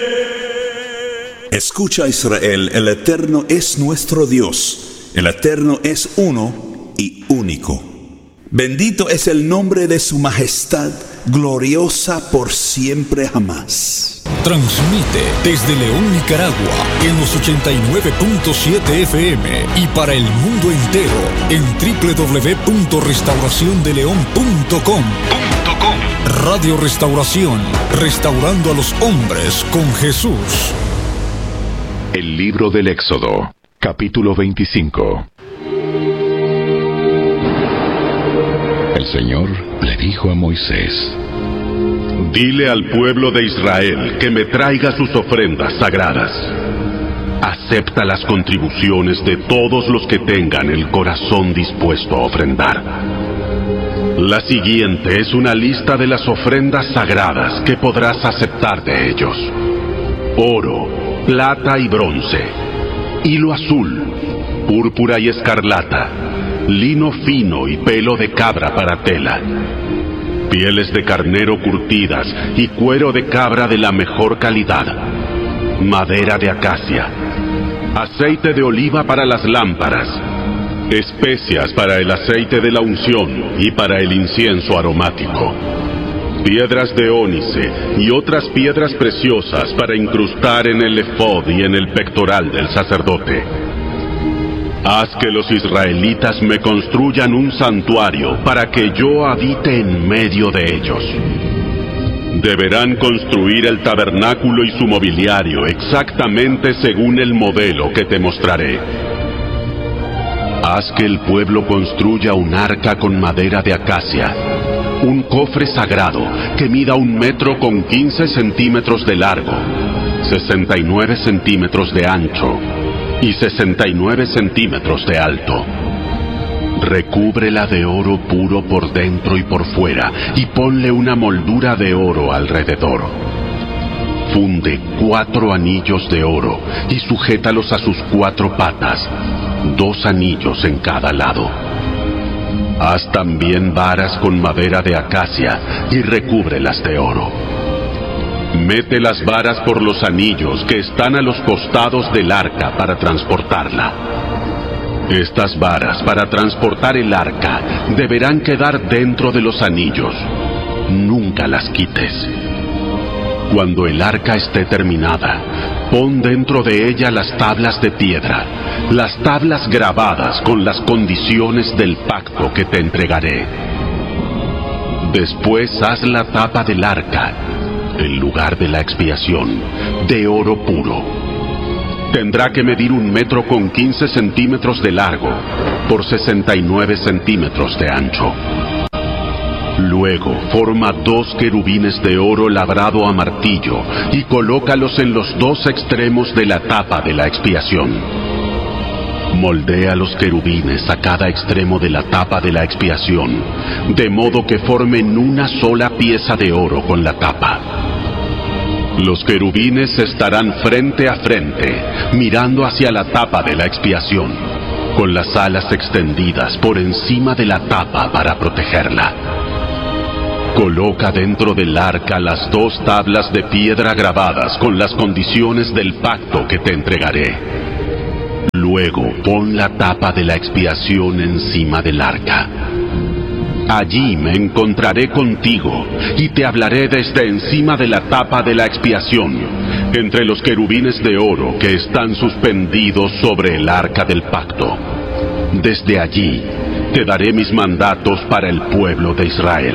Escucha, Israel, el Eterno es nuestro Dios. El Eterno es uno y único. Bendito es el nombre de su majestad, gloriosa por siempre jamás. Transmite desde León, Nicaragua, en los 89.7 FM y para el mundo entero en www.restauraciondeleon.com. Radio Restauración, restaurando a los hombres con Jesús. El libro del Éxodo, capítulo 25. El Señor le dijo a Moisés: Dile al pueblo de Israel que me traiga sus ofrendas sagradas. Acepta las contribuciones de todos los que tengan el corazón dispuesto a ofrendar. La siguiente es una lista de las ofrendas sagradas que podrás aceptar de ellos: oro, plata y bronce, hilo azul, púrpura y escarlata, lino fino y pelo de cabra para tela, pieles de carnero curtidas y cuero de cabra de la mejor calidad, madera de acacia, aceite de oliva para las lámparas, especias para el aceite de la unción y para el incienso aromático, piedras de ónice y otras piedras preciosas para incrustar en el efod y en el pectoral del sacerdote. Haz que los israelitas me construyan un santuario para que yo habite en medio de ellos. Deberán construir el tabernáculo y su mobiliario exactamente según el modelo que te mostraré. Haz que el pueblo construya un arca con madera de acacia, un cofre sagrado que mida 1 metro con 15 centímetros de largo, 69 centímetros de ancho y 69 centímetros de alto. Recúbrela de oro puro por dentro y por fuera y ponle una moldura de oro alrededor. Funde 4 anillos de oro y sujétalos a sus 4 patas, 2 anillos en cada lado. Haz también varas con madera de acacia y recúbrelas de oro. Mete las varas por los anillos que están a los costados del arca para transportarla. Estas varas para transportar el arca deberán quedar dentro de los anillos. Nunca las quites. Cuando el arca esté terminada, pon dentro de ella las tablas de piedra, las tablas grabadas con las condiciones del pacto que te entregaré. Después haz la tapa del arca, el lugar de la expiación, de oro puro. Tendrá que medir 1 metro con 15 centímetros de largo por 69 centímetros de ancho. Luego forma 2 querubines de oro labrado a martillo y colócalos en los 2 extremos de la tapa de la expiación. Moldea los querubines a cada extremo de la tapa de la expiación, de modo que formen una sola pieza de oro con la tapa. Los querubines estarán frente a frente, mirando hacia la tapa de la expiación, con las alas extendidas por encima de la tapa para protegerla. Coloca dentro del arca las 2 tablas de piedra grabadas con las condiciones del pacto que te entregaré. Luego pon la tapa de la expiación encima del arca. Allí me encontraré contigo y te hablaré desde encima de la tapa de la expiación, entre los querubines de oro que están suspendidos sobre el arca del pacto. Desde allí te daré mis mandatos para el pueblo de Israel.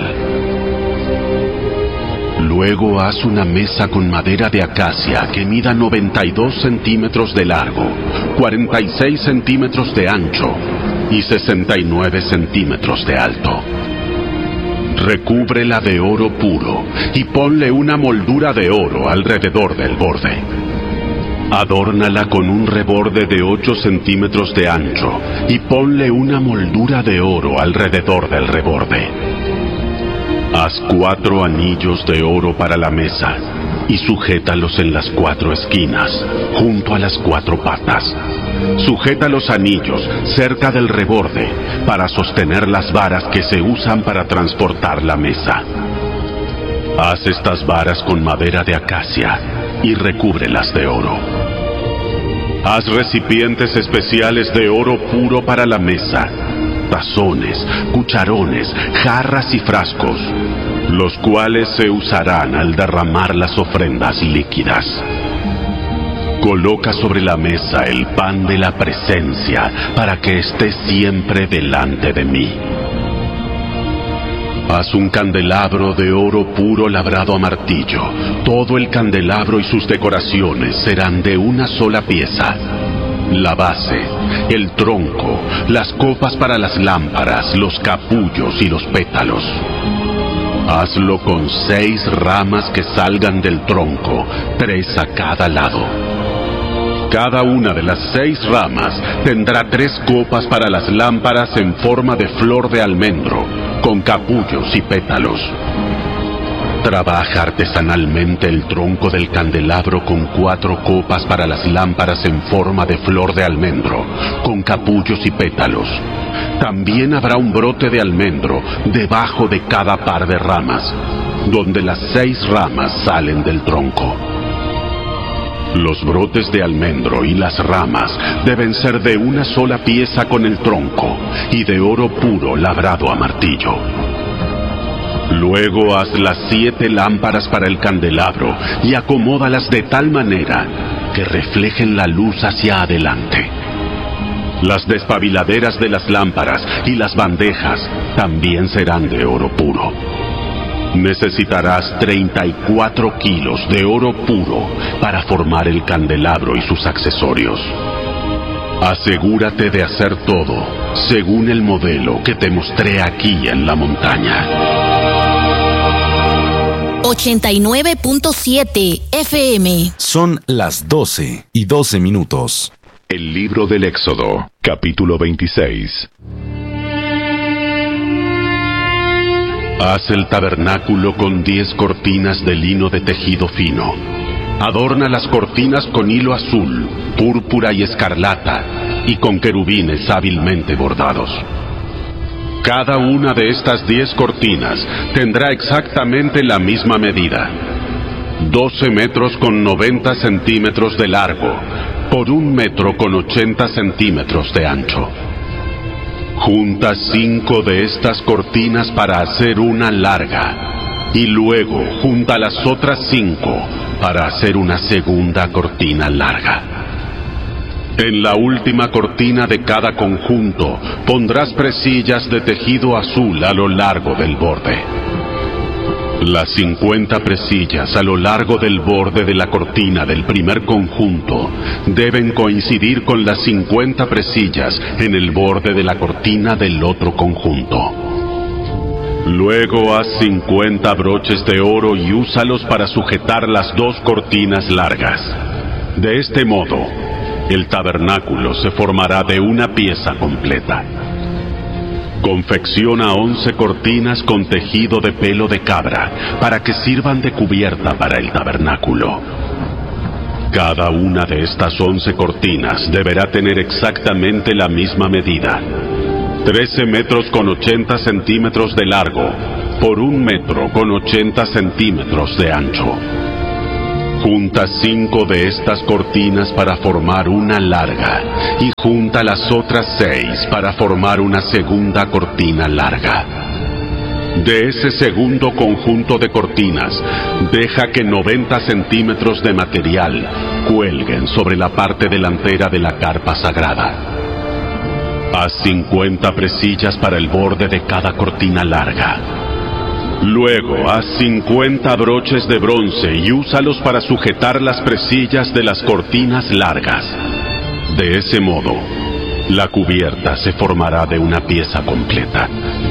Luego haz una mesa con madera de acacia que mida 92 centímetros de largo, 46 centímetros de ancho y 69 centímetros de alto. Recúbrela de oro puro y ponle una moldura de oro alrededor del borde. Adórnala con un reborde de 8 centímetros de ancho y ponle una moldura de oro alrededor del reborde. Haz 4 anillos de oro para la mesa y sujétalos en las 4 esquinas, junto a las 4 patas. Sujeta los anillos cerca del reborde para sostener las varas que se usan para transportar la mesa. Haz estas varas con madera de acacia y recúbrelas de oro. Haz recipientes especiales de oro puro para la mesa, tazones, cucharones, jarras y frascos, los cuales se usarán al derramar las ofrendas líquidas. Coloca sobre la mesa el pan de la presencia para que esté siempre delante de mí. Haz un candelabro de oro puro labrado a martillo. Todo el candelabro y sus decoraciones serán de una sola pieza. La base, el tronco, las copas para las lámparas, los capullos y los pétalos. Hazlo con 6 ramas que salgan del tronco, 3 a cada lado. Cada una de las 6 ramas tendrá 3 copas para las lámparas en forma de flor de almendro, con capullos y pétalos. Trabaja artesanalmente el tronco del candelabro con 4 copas para las lámparas en forma de flor de almendro, con capullos y pétalos. También habrá un brote de almendro debajo de cada par de ramas, donde las 6 ramas salen del tronco. Los brotes de almendro y las ramas deben ser de una sola pieza con el tronco y de oro puro labrado a martillo. Luego haz las 7 lámparas para el candelabro y acomódalas de tal manera que reflejen la luz hacia adelante. Las despabiladeras de las lámparas y las bandejas también serán de oro puro. Necesitarás 34 kilos de oro puro para formar el candelabro y sus accesorios. Asegúrate de hacer todo según el modelo que te mostré aquí en la montaña. 89.7 FM. Son las 12:12. El libro del Éxodo, capítulo 26. Haz el tabernáculo con 10 cortinas de lino de tejido fino. Adorna las cortinas con hilo azul, púrpura y escarlata, y con querubines hábilmente bordados. Cada una de estas 10 cortinas tendrá exactamente la misma medida: 12 metros con 90 centímetros de largo, por 1 metro con 80 centímetros de ancho. Junta 5 de estas cortinas para hacer una larga, y luego junta las otras 5 para hacer una segunda cortina larga. En la última cortina de cada conjunto pondrás presillas de tejido azul a lo largo del borde. Las 50 presillas a lo largo del borde de la cortina del primer conjunto deben coincidir con las 50 presillas en el borde de la cortina del otro conjunto. Luego haz 50 broches de oro y úsalos para sujetar las 2 cortinas largas. De este modo, el tabernáculo se formará de una pieza completa. Confecciona 11 cortinas con tejido de pelo de cabra para que sirvan de cubierta para el tabernáculo. Cada una de estas 11 cortinas deberá tener exactamente la misma medida: 13 metros con 80 centímetros de largo por 1 metro con 80 centímetros de ancho. Junta 5 de estas cortinas para formar una larga y junta las otras 6 para formar una segunda cortina larga. De ese segundo conjunto de cortinas, deja que 90 centímetros de material cuelguen sobre la parte delantera de la carpa sagrada. Haz 50 presillas para el borde de cada cortina larga. Luego haz 50 broches de bronce y úsalos para sujetar las presillas de las cortinas largas. De ese modo, la cubierta se formará de una pieza completa.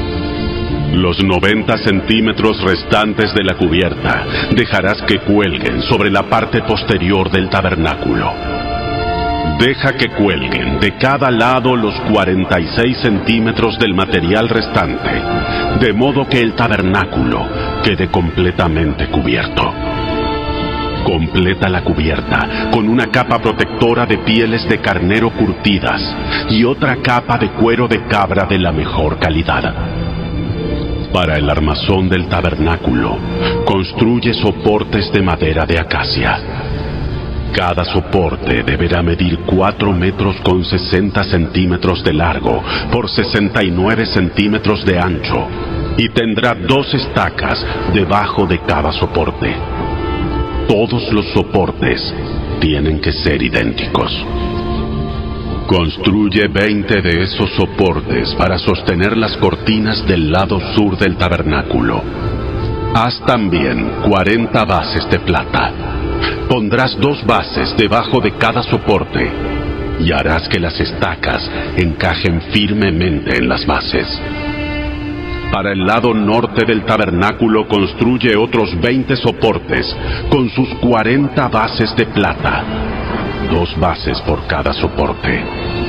Los 90 centímetros restantes de la cubierta dejarás que cuelguen sobre la parte posterior del tabernáculo. Deja que cuelguen de cada lado los 46 centímetros del material restante, de modo que el tabernáculo quede completamente cubierto. Completa la cubierta con una capa protectora de pieles de carnero curtidas y otra capa de cuero de cabra de la mejor calidad. Para el armazón del tabernáculo, construye soportes de madera de acacia. Cada soporte deberá medir 4 metros con 60 centímetros de largo por 69 centímetros de ancho y tendrá 2 estacas debajo de cada soporte. Todos los soportes tienen que ser idénticos. Construye 20 de esos soportes para sostener las cortinas del lado sur del tabernáculo. Haz también 40 bases de plata. Pondrás 2 bases debajo de cada soporte y harás que las estacas encajen firmemente en las bases. Para el lado norte del tabernáculo construye otros 20 soportes con sus 40 bases de plata, 2 bases por cada soporte.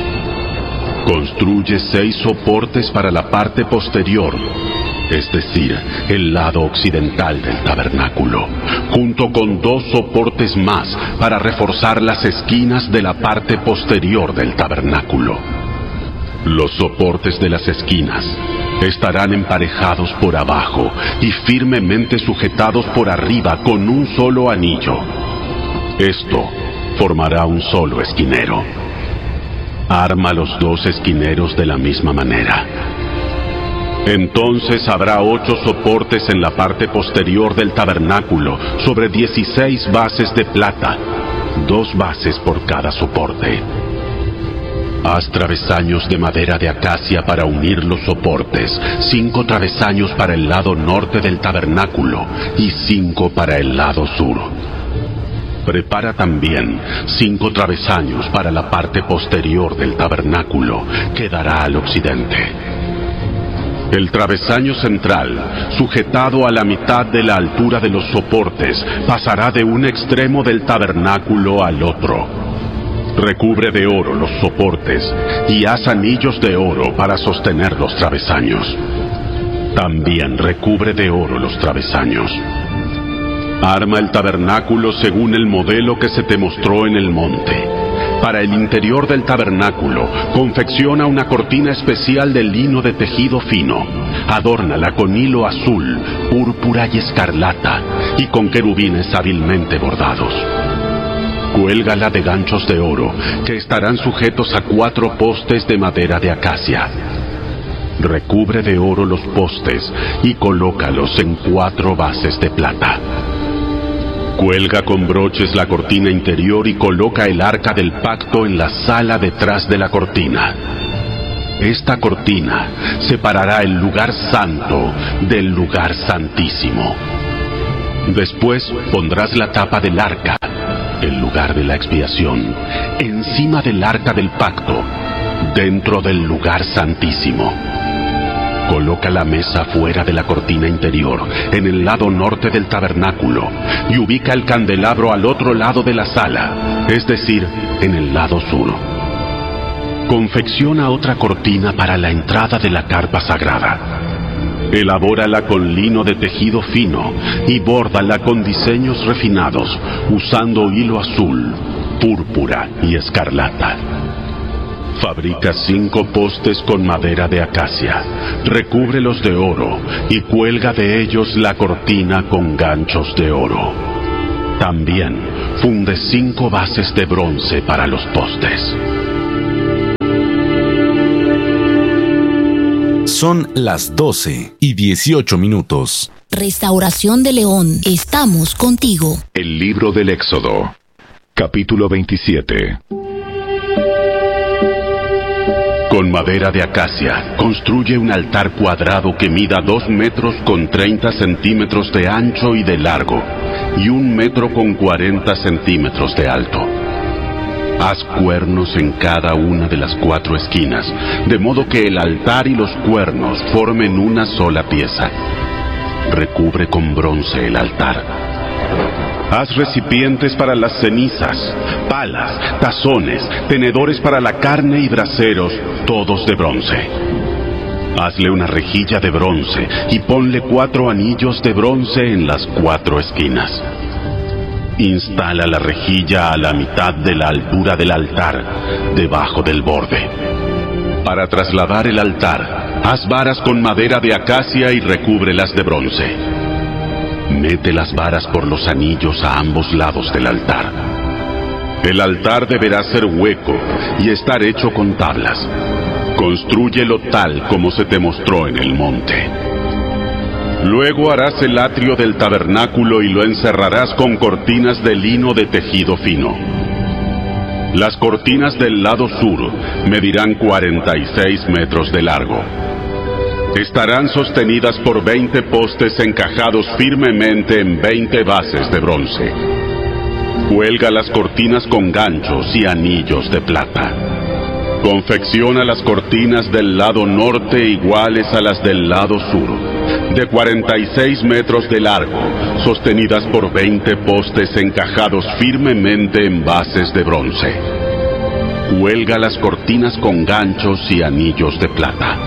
Construye 6 soportes para la parte posterior, es decir, el lado occidental del tabernáculo, junto con 2 soportes más para reforzar las esquinas de la parte posterior del tabernáculo. Los soportes de las esquinas estarán emparejados por abajo y firmemente sujetados por arriba con un solo anillo. Esto formará un solo esquinero. Arma los 2 esquineros de la misma manera. Entonces habrá 8 soportes en la parte posterior del tabernáculo sobre 16 bases de plata, 2 bases por cada soporte. Haz travesaños de madera de acacia para unir los soportes, 5 travesaños para el lado norte del tabernáculo y 5 para el lado sur. Prepara también 5 travesaños para la parte posterior del tabernáculo, que dará al occidente. El travesaño central, sujetado a la mitad de la altura de los soportes, pasará de un extremo del tabernáculo al otro. Recubre de oro los soportes y haz anillos de oro para sostener los travesaños. También recubre de oro los travesaños. Arma el tabernáculo según el modelo que se te mostró en el monte. Para el interior del tabernáculo, confecciona una cortina especial de lino de tejido fino. Adórnala con hilo azul, púrpura y escarlata, y con querubines hábilmente bordados. Cuélgala de ganchos de oro, que estarán sujetos a 4 postes de madera de acacia. Recubre de oro los postes y colócalos en 4 bases de plata. Cuelga con broches la cortina interior y coloca el arca del pacto en la sala detrás de la cortina. Esta cortina separará el lugar santo del lugar santísimo. Después pondrás la tapa del arca, el lugar de la expiación, encima del arca del pacto, dentro del lugar santísimo. Coloca la mesa fuera de la cortina interior, en el lado norte del tabernáculo, y ubica el candelabro al otro lado de la sala, es decir, en el lado sur. Confecciona otra cortina para la entrada de la carpa sagrada. Elabórala con lino de tejido fino y bórdala con diseños refinados, usando hilo azul, púrpura y escarlata. Fabrica 5 postes con madera de acacia, recúbrelos de oro y cuelga de ellos la cortina con ganchos de oro. También funde 5 bases de bronce para los postes. Son las 12:18. Restauración de León, estamos contigo. El libro del Éxodo, capítulo 27. Con madera de acacia, construye un altar cuadrado que mida 2 metros con 30 centímetros de ancho y de largo, y 1 metro con 40 centímetros de alto. Haz cuernos en cada una de las 4 esquinas, de modo que el altar y los cuernos formen una sola pieza. Recubre con bronce el altar. Haz recipientes para las cenizas, palas, tazones, tenedores para la carne y braseros, todos de bronce. Hazle una rejilla de bronce y ponle 4 anillos de bronce en las 4 esquinas. Instala la rejilla a la mitad de la altura del altar, debajo del borde. Para trasladar el altar, haz varas con madera de acacia y recúbrelas de bronce. Mete las varas por los anillos a ambos lados del altar. El altar deberá ser hueco y estar hecho con tablas. Constrúyelo tal como se te mostró en el monte. Luego harás el atrio del tabernáculo y lo encerrarás con cortinas de lino de tejido fino. Las cortinas del lado sur medirán 46 metros de largo. Estarán sostenidas por 20 postes encajados firmemente en 20 bases de bronce. Cuelga las cortinas con ganchos y anillos de plata. Confecciona las cortinas del lado norte iguales a las del lado sur, de 46 metros de largo, sostenidas por 20 postes encajados firmemente en bases de bronce. Cuelga las cortinas con ganchos y anillos de plata.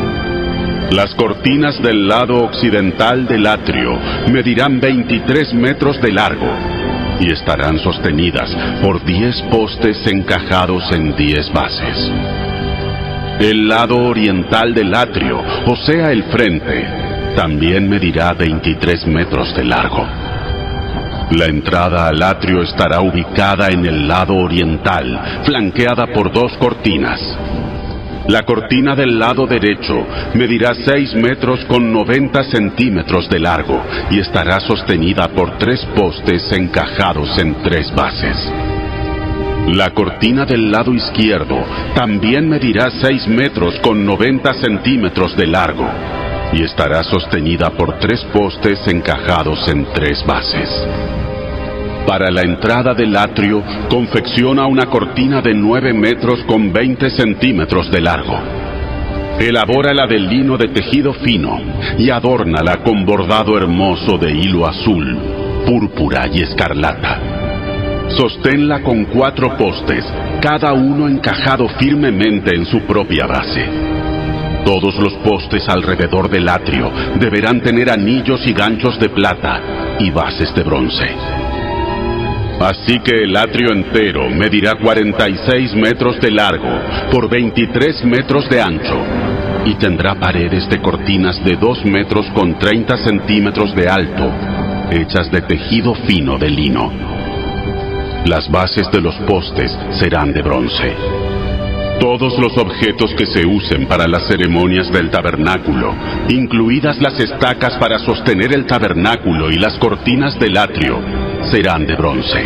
Las cortinas del lado occidental del atrio medirán 23 metros de largo y estarán sostenidas por 10 postes encajados en 10 bases. El lado oriental del atrio, o sea el frente, también medirá 23 metros de largo. La entrada al atrio estará ubicada en el lado oriental, flanqueada por 2 cortinas. La cortina del lado derecho medirá 6 metros con 90 centímetros de largo y estará sostenida por 3 postes encajados en 3 bases. La cortina del lado izquierdo también medirá 6 metros con 90 centímetros de largo y estará sostenida por 3 postes encajados en 3 bases. Para la entrada del atrio, confecciona una cortina de 9 metros con 20 centímetros de largo. Elabórala de lino de tejido fino y adórnala con bordado hermoso de hilo azul, púrpura y escarlata. Sosténla con 4 postes, cada uno encajado firmemente en su propia base. Todos los postes alrededor del atrio deberán tener anillos y ganchos de plata y bases de bronce. Así que el atrio entero medirá 46 metros de largo por 23 metros de ancho y tendrá paredes de cortinas de 2 metros con 30 centímetros de alto, hechas de tejido fino de lino. Las bases de los postes serán de bronce. Todos los objetos que se usen para las ceremonias del tabernáculo, incluidas las estacas para sostener el tabernáculo y las cortinas del atrio, serán de bronce.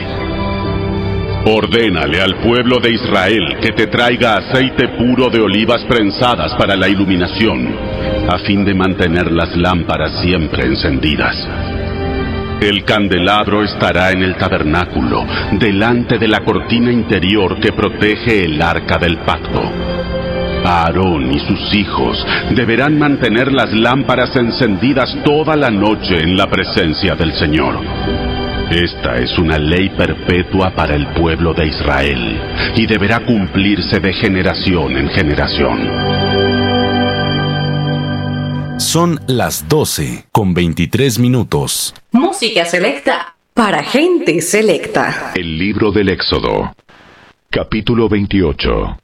Ordénale al pueblo de Israel que te traiga aceite puro de olivas prensadas para la iluminación, a fin de mantener las lámparas siempre encendidas. El candelabro estará en el tabernáculo, delante de la cortina interior que protege el arca del pacto. Aarón y sus hijos deberán mantener las lámparas encendidas toda la noche en la presencia del Señor. Esta es una ley perpetua para el pueblo de Israel y deberá cumplirse de generación en generación. Son las 12:23. Música selecta para gente selecta. El libro del Éxodo, capítulo 28.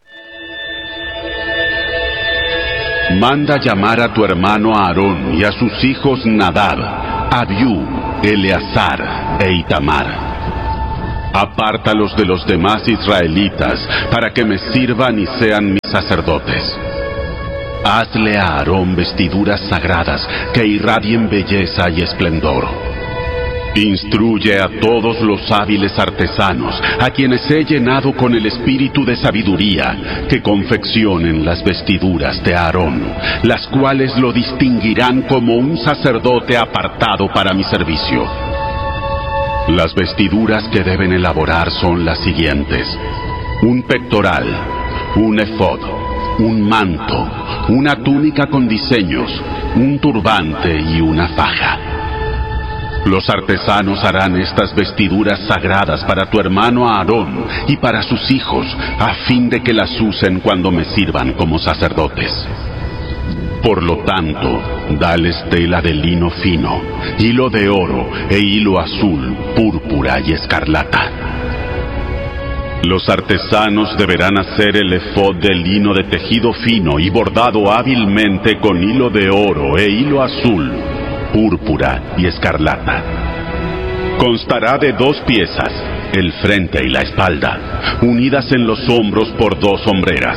Manda llamar a tu hermano Aarón y a sus hijos Nadab, Abiú, Eleazar e Itamar. Apártalos de los demás israelitas para que me sirvan y sean mis sacerdotes. Hazle a Aarón vestiduras sagradas que irradien belleza y esplendor. Instruye a todos los hábiles artesanos, a quienes he llenado con el espíritu de sabiduría, que confeccionen las vestiduras de Aarón, las cuales lo distinguirán como un sacerdote apartado para mi servicio. Las vestiduras que deben elaborar son las siguientes: un pectoral, un efod, un manto, una túnica con diseños, un turbante y una faja. Los artesanos harán estas vestiduras sagradas para tu hermano Aarón y para sus hijos, a fin de que las usen cuando me sirvan como sacerdotes. Por lo tanto, dales tela de lino fino, hilo de oro e hilo azul, púrpura y escarlata. Los artesanos deberán hacer el efod de lino de tejido fino y bordado hábilmente con hilo de oro e hilo azul, púrpura y escarlata. Constará de 2 piezas, el frente y la espalda, unidas en los hombros por 2 hombreras.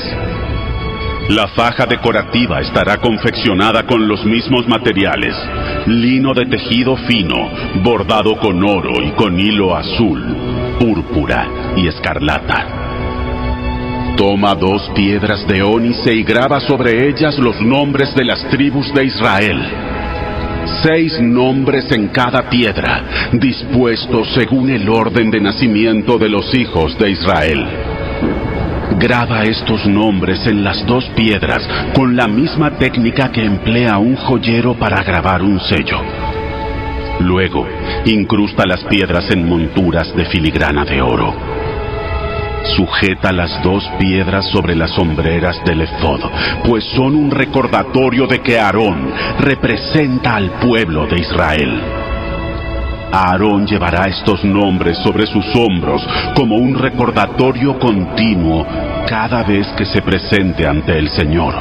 La faja decorativa estará confeccionada con los mismos materiales: lino de tejido fino, bordado con oro y con hilo azul, púrpura y escarlata. Toma 2 piedras de ónice y graba sobre ellas los nombres de las tribus de Israel. 6 nombres en cada piedra, dispuestos según el orden de nacimiento de los hijos de Israel. Graba estos nombres en las 2 piedras con la misma técnica que emplea un joyero para grabar un sello. Luego, incrusta las piedras en monturas de filigrana de oro. Sujeta las 2 piedras sobre las hombreras del efod, pues son un recordatorio de que Aarón representa al pueblo de Israel. Aarón llevará estos nombres sobre sus hombros como un recordatorio continuo cada vez que se presente ante el Señor.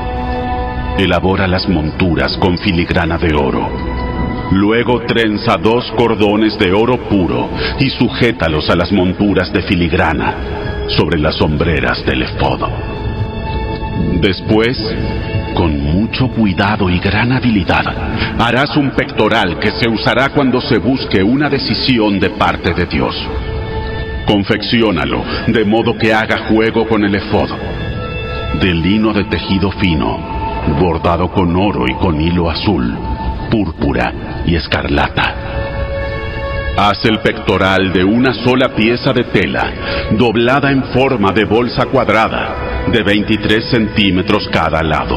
Elabora las monturas con filigrana de oro. Luego trenza 2 cordones de oro puro y sujétalos a las monturas de filigrana sobre las hombreras del efod. Después, con mucho cuidado y gran habilidad, harás un pectoral que se usará cuando se busque una decisión de parte de Dios. Confecciónalo de modo que haga juego con el efod, de lino de tejido fino, bordado con oro y con hilo azul, púrpura y escarlata. Haz el pectoral de una sola pieza de tela, doblada en forma de bolsa cuadrada, de 23 centímetros cada lado.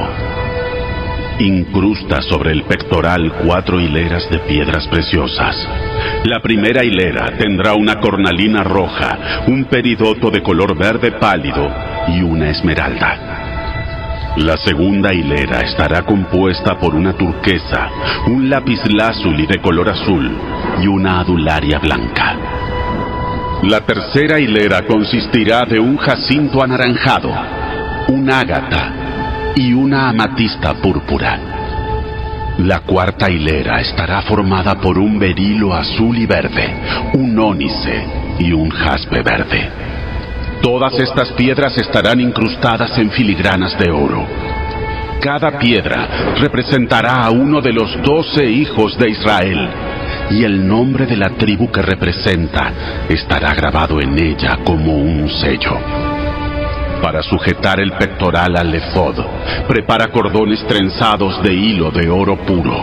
Incrusta sobre el pectoral 4 hileras de piedras preciosas. La primera hilera tendrá una cornalina roja, un peridoto de color verde pálido y una esmeralda. La segunda hilera estará compuesta por una turquesa, un lapislázuli de color azul y una adularia blanca. La tercera hilera consistirá de un jacinto anaranjado, un ágata y una amatista púrpura. La cuarta hilera estará formada por un berilo azul y verde, un ónice y un jaspe verde. Todas estas piedras estarán incrustadas en filigranas de oro. Cada piedra representará a uno de los 12 hijos de Israel, y el nombre de la tribu que representa estará grabado en ella como un sello. Para sujetar el pectoral al efod, prepara cordones trenzados de hilo de oro puro.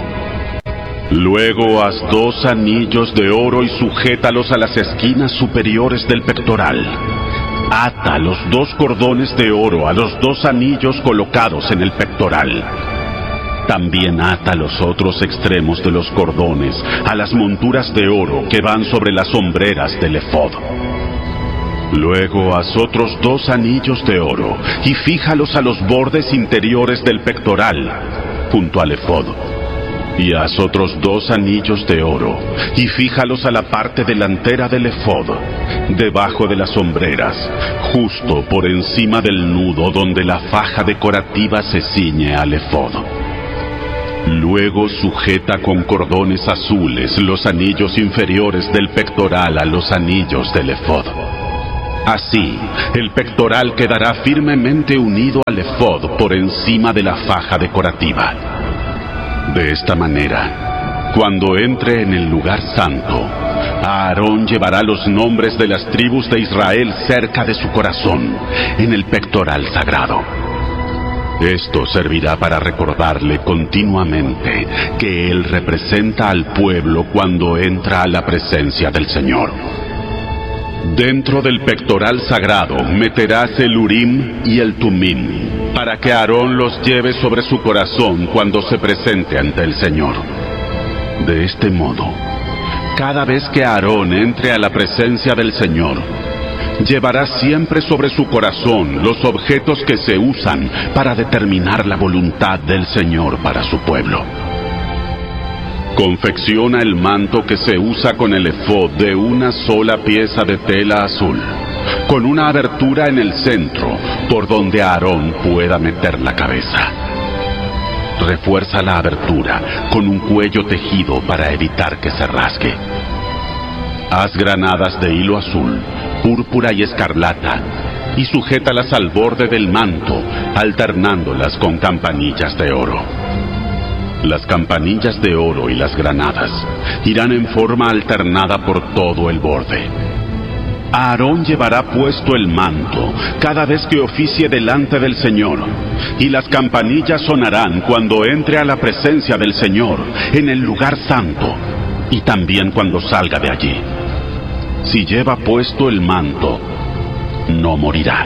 Luego haz 2 anillos de oro y sujétalos a las esquinas superiores del pectoral. Ata los 2 cordones de oro a los 2 anillos colocados en el pectoral. También ata los otros extremos de los cordones a las monturas de oro que van sobre las hombreras del efod. Luego haz otros 2 anillos de oro y fíjalos a los bordes interiores del pectoral, junto al efod. Y haz otros 2 anillos de oro y fíjalos a la parte delantera del efod, debajo de las hombreras, justo por encima del nudo donde la faja decorativa se ciñe al efod. Luego sujeta con cordones azules los anillos inferiores del pectoral a los anillos del efod. Así, el pectoral quedará firmemente unido al efod por encima de la faja decorativa. De esta manera, cuando entre en el lugar santo, Aarón llevará los nombres de las tribus de Israel cerca de su corazón, en el pectoral sagrado. Esto servirá para recordarle continuamente que él representa al pueblo cuando entra a la presencia del Señor. Dentro del pectoral sagrado meterás el Urim y el Tumim, para que Aarón los lleve sobre su corazón cuando se presente ante el Señor. De este modo, cada vez que Aarón entre a la presencia del Señor, llevará siempre sobre su corazón los objetos que se usan para determinar la voluntad del Señor para su pueblo. Confecciona el manto que se usa con el efod de una sola pieza de tela azul, con una abertura en el centro por donde Aarón pueda meter la cabeza. Refuerza la abertura con un cuello tejido para evitar que se rasgue. Haz granadas de hilo azul, púrpura y escarlata, y sujétalas al borde del manto, alternándolas con campanillas de oro. Las campanillas de oro y las granadas irán en forma alternada por todo el borde. Aarón llevará puesto el manto cada vez que oficie delante del Señor, y las campanillas sonarán cuando entre a la presencia del Señor en el lugar santo, y también cuando salga de allí. Si lleva puesto el manto, no morirá.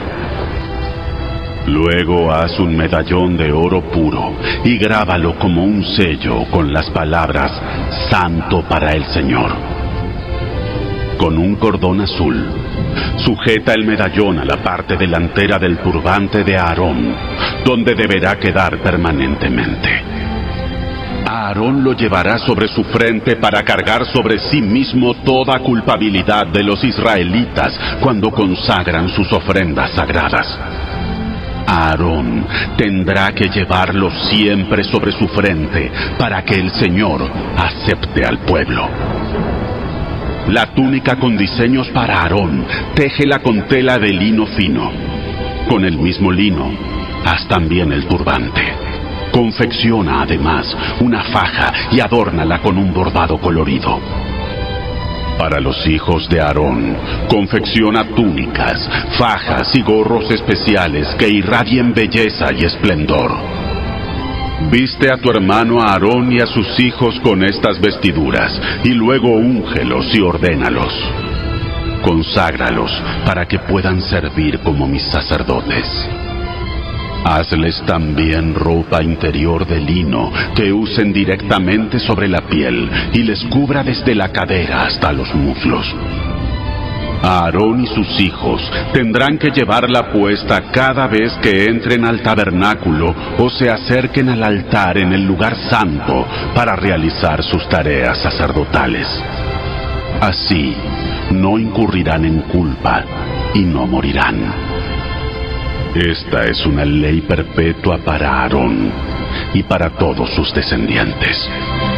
Luego haz un medallón de oro puro y grábalo como un sello con las palabras Santo para el Señor. Con un cordón azul, sujeta el medallón a la parte delantera del turbante de Aarón, donde deberá quedar permanentemente. Aarón lo llevará sobre su frente para cargar sobre sí mismo toda culpabilidad de los israelitas cuando consagran sus ofrendas sagradas. Aarón tendrá que llevarlo siempre sobre su frente para que el Señor acepte al pueblo. La túnica con diseños para Aarón, téjela con tela de lino fino. Con el mismo lino, haz también el turbante. Confecciona además una faja y adórnala con un bordado colorido. Para los hijos de Aarón, confecciona túnicas, fajas y gorros especiales que irradien belleza y esplendor. Viste a tu hermano Aarón y a sus hijos con estas vestiduras, y luego úngelos y ordénalos. Conságralos para que puedan servir como mis sacerdotes. Hazles también ropa interior de lino que usen directamente sobre la piel y les cubra desde la cadera hasta los muslos. Aarón y sus hijos tendrán que llevarla puesta cada vez que entren al tabernáculo o se acerquen al altar en el lugar santo para realizar sus tareas sacerdotales. Así no incurrirán en culpa y no morirán. Esta es una ley perpetua para Aarón y para todos sus descendientes.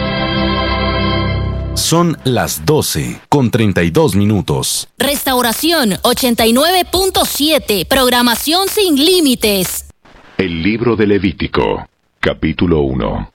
Son las 12:32. Restauración 89.7, programación sin límites. El libro de Levítico, capítulo 1.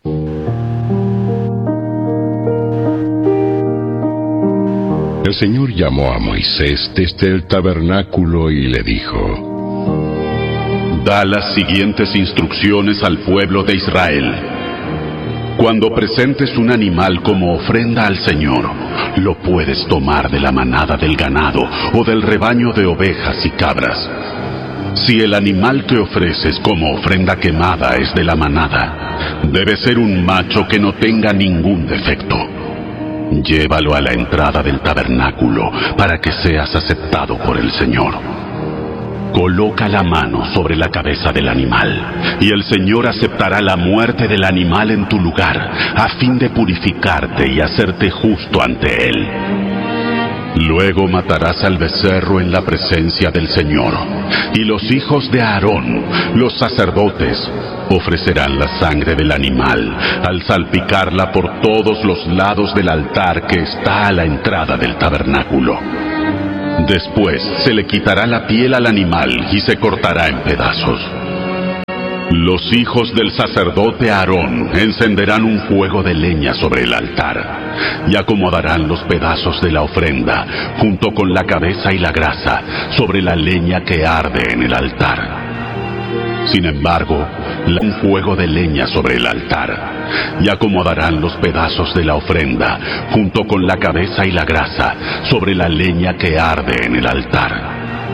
El Señor llamó a Moisés desde el tabernáculo y le dijo: Da las siguientes instrucciones al pueblo de Israel. Cuando presentes un animal como ofrenda al Señor, lo puedes tomar de la manada del ganado o del rebaño de ovejas y cabras. Si el animal que ofreces como ofrenda quemada es de la manada, debe ser un macho que no tenga ningún defecto. Llévalo a la entrada del tabernáculo para que seas aceptado por el Señor. Coloca la mano sobre la cabeza del animal, y el Señor aceptará la muerte del animal en tu lugar, a fin de purificarte y hacerte justo ante Él. Luego matarás al becerro en la presencia del Señor, y los hijos de Aarón, los sacerdotes, ofrecerán la sangre del animal al salpicarla por todos los lados del altar que está a la entrada del tabernáculo. Después se le quitará la piel al animal y se cortará en pedazos. Los hijos del sacerdote Aarón encenderán un fuego de leña sobre el altar y acomodarán los pedazos de la ofrenda junto con la cabeza y la grasa sobre la leña que arde en el altar. Sin embargo, un fuego de leña sobre el altar y acomodarán los pedazos de la ofrenda junto con la cabeza y la grasa sobre la leña que arde en el altar.